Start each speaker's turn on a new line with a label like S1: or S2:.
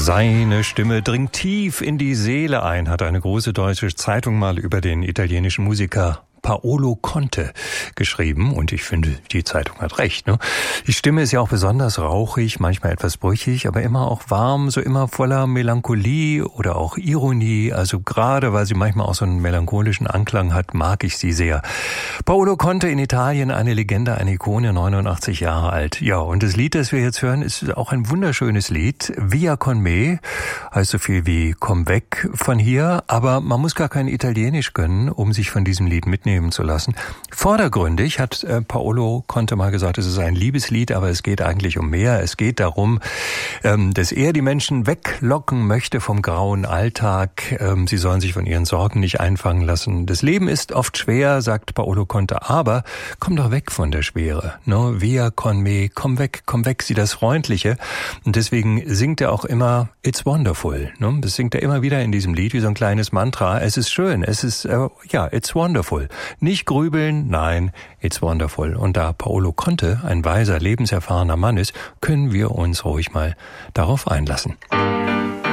S1: Seine Stimme dringt tief in die Seele ein, hat eine große deutsche Zeitung mal über den italienischen Musiker Paolo Conte geschrieben, und ich finde, die Zeitung hat recht, ne? Die Stimme ist ja auch besonders rauchig, manchmal etwas brüchig, aber immer auch warm, so immer voller Melancholie oder auch Ironie. Also gerade, weil sie manchmal auch so einen melancholischen Anklang hat, mag ich sie sehr. Paolo Conte in Italien, eine Legende, eine Ikone, 89 Jahre alt. Ja, und das Lied, das wir jetzt hören, ist auch ein wunderschönes Lied. Via con me, heißt so viel wie komm weg von hier, aber man muss gar kein Italienisch können, um sich von diesem Lied mitnehmen zu lassen. Vordergründig hat Paolo Conte mal gesagt, es ist ein Liebeslied, aber es geht eigentlich um mehr. Es geht darum, dass er die Menschen weglocken möchte vom grauen Alltag. Sie sollen sich von ihren Sorgen nicht einfangen lassen. Das Leben ist oft schwer, sagt Paolo Conte, aber komm doch weg von der Schwere. No, via con me, komm weg, sieh das Freundliche. Und deswegen singt er auch immer It's Wonderful. No? Das singt er immer wieder in diesem Lied wie so ein kleines Mantra. Es ist schön, es ist, It's Wonderful. Nicht grübeln, nein, it's wonderful. Und da Paolo Conte ein weiser, lebenserfahrener Mann ist, können wir uns ruhig mal darauf einlassen.